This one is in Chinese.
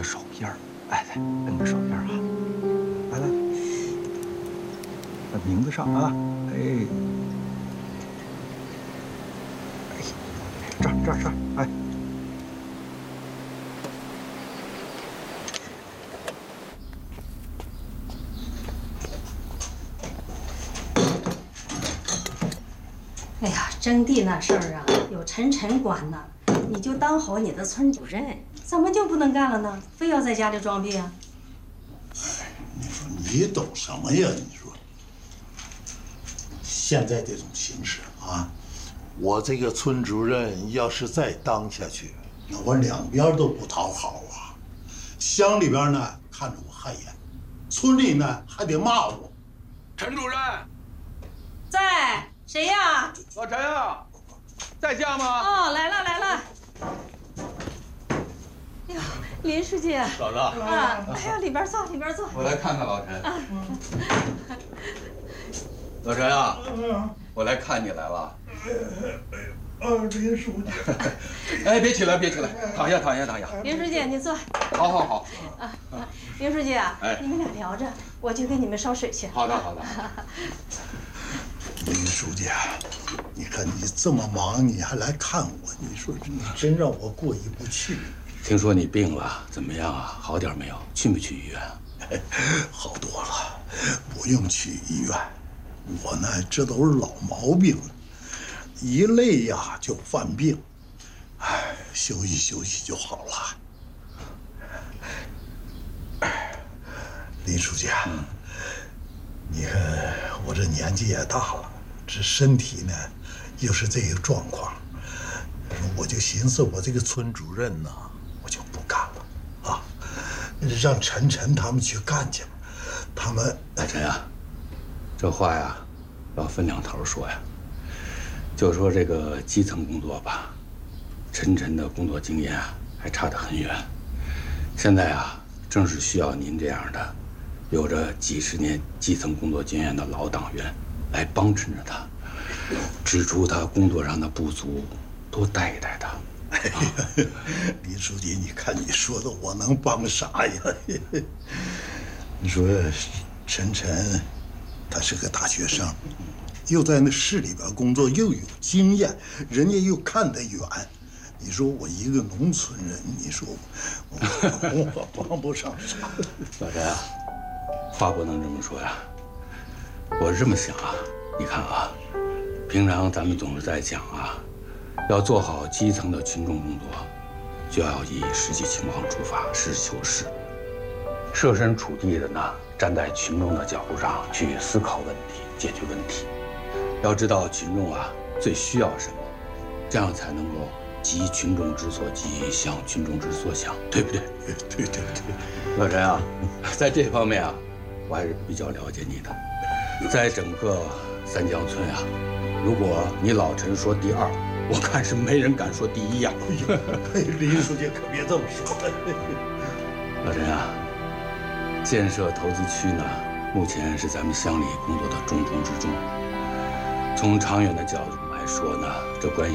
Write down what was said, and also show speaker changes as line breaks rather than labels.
手印儿，哎，摁个手印儿啊，来来，在名字上啊，哎，哎，这儿，哎。
哎呀，征地那事儿啊，有陈晨管呢，你就当好你的村主任，怎么就不能干了呢？非要在家里装病啊？
你说你懂什么呀？你说现在这种形势啊，我这个村主任要是再当下去，那我两边都不讨好啊。乡里边呢看着我害眼，村里呢还得骂我。
陈主任，
在。谁呀？
老陈啊，在家吗？
哦，来了。哎呦，林书记。
嫂子。
啊，哎呀，里边坐。
我来看看老陈。老陈啊，我来看你来了。
林书记。
哎，别起来，躺下。
林书记，你坐。
好。
林书记啊，
哎，
你们俩聊着，我去给你们烧水去。
好的。
林书记啊，你看你这么忙，你还来看我，你说你真让我过意不去。
听说你病了，怎么样啊？好点没有？去没去医院啊？
好多了，不用去医院。我呢，这都是老毛病了，一累呀就犯病，哎，休息休息就好了。林书记啊，你看我这年纪也大了，这身体呢又是这个状况，我就寻思我这个村主任呢，我就不干了啊，让陈他们去干去吧。他们
老陈啊，这话呀要分两头说呀。就说这个基层工作吧，陈的工作经验啊还差得很远。现在啊，正是需要您这样的有着几十年基层工作经验的老党员来帮衬着他，指出他工作上的不足，多带一带他。
哎呀，林书记，你看你说的，我能帮啥呀？你说陈，他是个大学生，又在那市里边工作，又有经验，人家又看得远。你说我一个农村人，你说我帮不上啥。
老陈啊，话不能这么说呀。我是这么想啊，你看啊，平常咱们总是在讲啊，要做好基层的群众工作，就要以实际情况出发，实事求是，设身处地的呢，站在群众的角度上去思考问题，解决问题。要知道群众啊最需要什么，这样才能够急群众之所急，想群众之所想，对不对？
对。
老陈啊，在这方面啊，我还是比较了解你的。在整个三江村啊，如果你老陈说第二，我看是没人敢说第一呀。
林书记可别这么说。
老陈啊，建设投资区呢，目前是咱们乡里工作的重中之重。从长远的角度来说呢，这关系